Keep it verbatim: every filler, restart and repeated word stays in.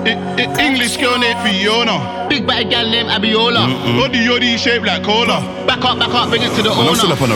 I, I, English girl named Fiona. Big bad gal named Abiola. Body yoddy shaped like cola. Back up, back up, bring it to the Man, I'm still owner. up on the